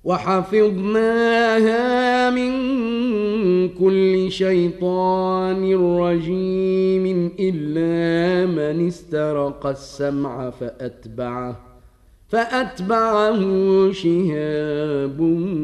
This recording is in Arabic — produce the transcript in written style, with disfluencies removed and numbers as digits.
وحفظناها من كل شيطان رجيم إلا من استرق السمع فأتبعه شهاب